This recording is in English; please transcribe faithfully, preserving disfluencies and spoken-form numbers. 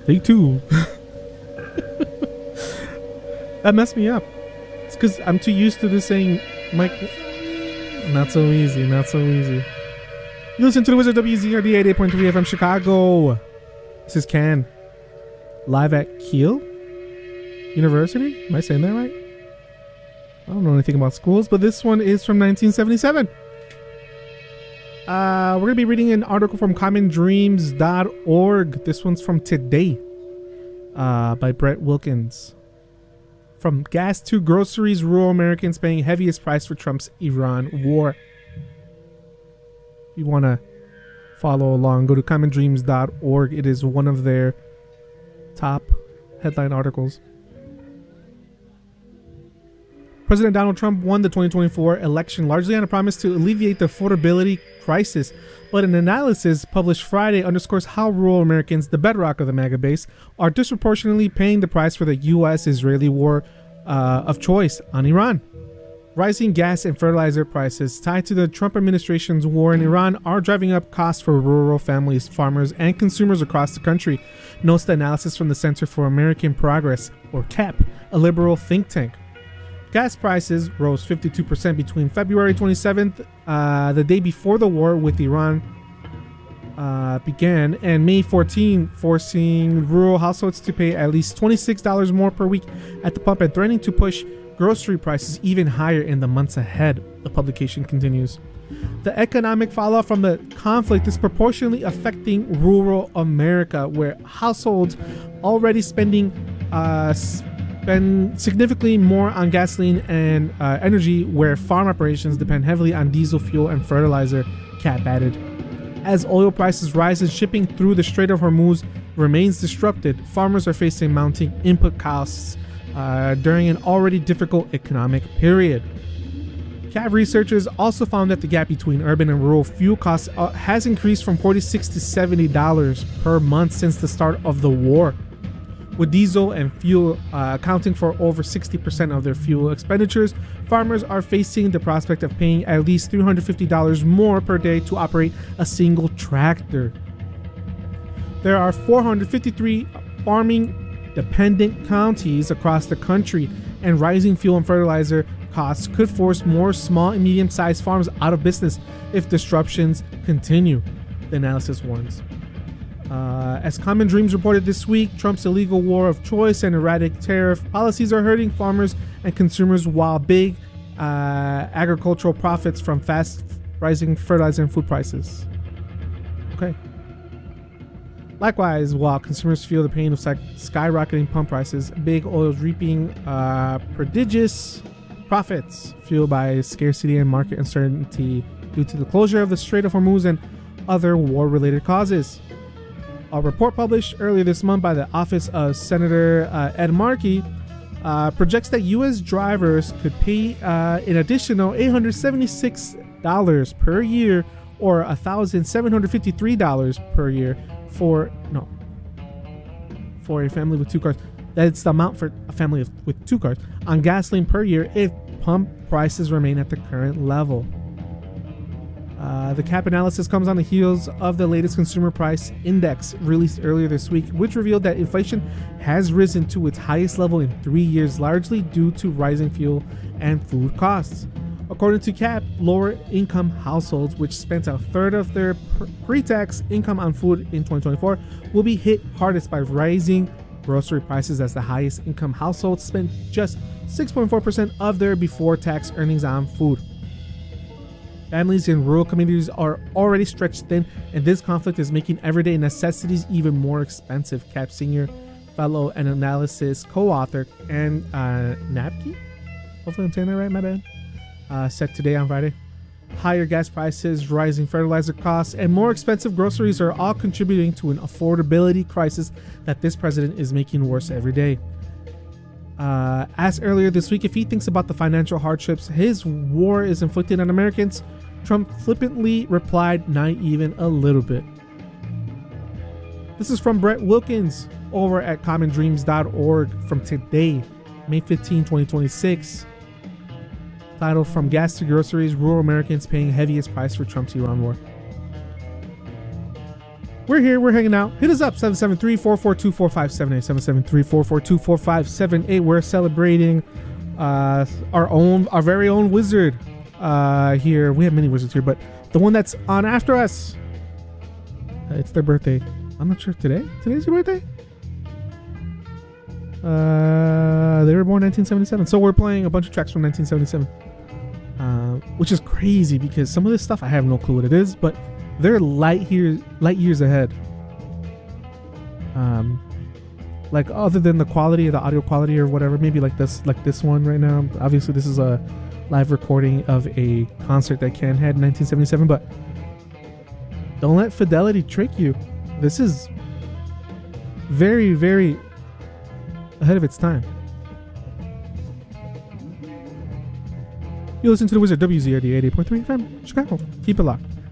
Take two. That messed me up. It's because I'm too used to this saying, Mike. Not so easy. Not so easy. You listen to the Wizard W Z R D eighty-eight point three F M Chicago. This is Can. Live at Kiel University. Am I saying that right? I don't know anything about schools, but this one is from nineteen seventy-seven. Uh, we're going to be reading an article from common dreams dot org. This one's from today uh, by Brett Wilkins. From gas to groceries, rural Americans paying heaviest price for Trump's Iran war. If you want to follow along, go to common dreams dot org. It is one of their top headline articles. President Donald Trump won the twenty twenty-four election largely on a promise to alleviate the affordability crisis, but an analysis published Friday underscores how rural Americans, the bedrock of the MAGA base, are disproportionately paying the price for the U S-Israeli war uh, of choice on Iran. Rising gas and fertilizer prices tied to the Trump administration's war in Iran are driving up costs for rural families, farmers, and consumers across the country, notes the analysis from the Center for American Progress, or C A P, a liberal think tank. Gas prices rose fifty-two percent between February twenty-seventh, uh, the day before the war with Iran uh, began, and May fourteenth, forcing rural households to pay at least twenty-six dollars more per week at the pump and threatening to push grocery prices even higher in the months ahead, the publication continues. The economic fallout from the conflict is proportionally affecting rural America, where households already spending uh, spend significantly more on gasoline and uh, energy, where farm operations depend heavily on diesel fuel and fertilizer, C A P added. As oil prices rise and shipping through the Strait of Hormuz remains disrupted, farmers are facing mounting input costs uh, during an already difficult economic period. C A P researchers also found that the gap between urban and rural fuel costs uh, has increased from forty-six to seventy dollars per month since the start of the war. With diesel and fuel uh, accounting for over sixty percent of their fuel expenditures, farmers are facing the prospect of paying at least three hundred fifty dollars more per day to operate a single tractor. There are four hundred fifty-three farming-dependent counties across the country, and rising fuel and fertilizer costs could force more small and medium-sized farms out of business if disruptions continue, the analysis warns. Uh, as Common Dreams reported this week, Trump's illegal war of choice and erratic tariff policies are hurting farmers and consumers, while big uh, agricultural profits from fast rising fertilizer and food prices. Okay. Likewise, while consumers feel the pain of skyrocketing pump prices, big oil is reaping uh, prodigious profits fueled by scarcity and market uncertainty due to the closure of the Strait of Hormuz and other war-related causes. A report published earlier this month by the Office of Senator uh, Ed Markey uh, projects that U S drivers could pay uh, an additional eight hundred seventy-six dollars per year, or one thousand seven hundred fifty-three dollars per year for no for a family with two cars. That's the amount for a family of, with two cars on gasoline per year if pump prices remain at the current level. Uh, the C A P analysis comes on the heels of the latest consumer price index released earlier this week, which revealed that inflation has risen to its highest level in three years, largely due to rising fuel and food costs. According to C A P, lower income households, which spent a third of their pre-tax income on food in twenty twenty-four, will be hit hardest by rising grocery prices, as the highest income households spent just six point four percent of their before tax earnings on food. Families in rural communities are already stretched thin, and this conflict is making everyday necessities even more expensive, C A P senior fellow and analysis co-author and uh, Napke, hopefully I'm saying that right, my bad, uh, said today on Friday. Higher gas prices, rising fertilizer costs, and more expensive groceries are all contributing to an affordability crisis that this president is making worse every day. Uh, asked earlier this week if he thinks about the financial hardships his war is inflicting on Americans, Trump flippantly replied, "Not even a little bit." This is from Brett Wilkins over at common dreams dot org from today, May fifteenth, twenty twenty-six. Titled "From Gas to Groceries, Rural Americans Paying Heaviest Price for Trump's Iran War." we're here. We're hanging out. Hit us up, seven seven three, four four two, four five seven eight, seven seven three, four four two, four five seven eight. We're celebrating uh, our own, our very own wizard uh, here. We have many wizards here, but the one that's on after us, uh, it's their birthday. I'm not sure today. Today's your birthday? Uh, they were born nineteen seventy-seven. So we're playing a bunch of tracks from nineteen seventy-seven. Uh, which is crazy because some of this stuff I have no clue what it is, but they're light years, light years ahead. Um, like other than the quality, the audio quality or whatever, maybe like this, like this one right now. Obviously, this is a live recording of a concert that Ken had in nineteen seventy-seven, but don't let fidelity trick you. This is very, very ahead of its time. You listen to The Wizard, W Z R D eighty point three F M, Chicago. Keep it locked.